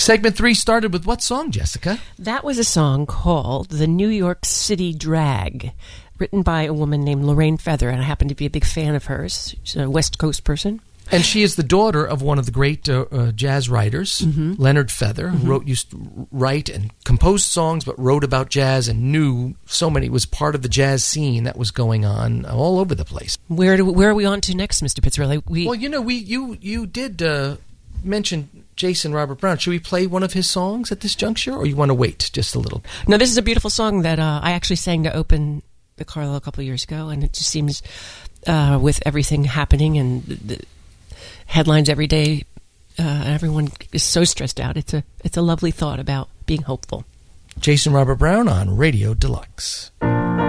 Segment 3 started with what song, Jessica? That was a song called The New York City Drag, written by a woman named Lorraine Feather, and I happen to be a big fan of hers. She's a West Coast person. And she is the daughter of one of the great jazz writers, Leonard Feather, who used to write and compose songs, but wrote about jazz and knew so many, was part of the jazz scene that was going on all over the place. Where are we on to next, Mr. Pizzarelli? Well, you did mention Jason Robert Brown. Should we play one of his songs at this juncture, or you want to wait just a little? No, this is a beautiful song that I actually sang to open the Carlo a couple of years ago, and it just seems, with everything happening and the headlines every day, everyone is so stressed out. It's a lovely thought about being hopeful. Jason Robert Brown on Radio Deluxe.